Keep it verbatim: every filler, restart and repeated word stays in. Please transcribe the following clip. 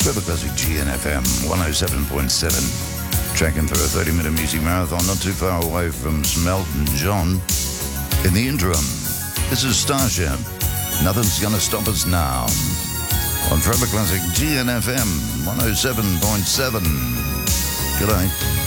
Forever Classic G N F M one oh seven point seven. Tracking through a thirty-minute music marathon not too far away from Smelton John. In the interim, this is Starship. Nothing's gonna stop us now. On Forever Classic G N F M one oh seven point seven. Good night.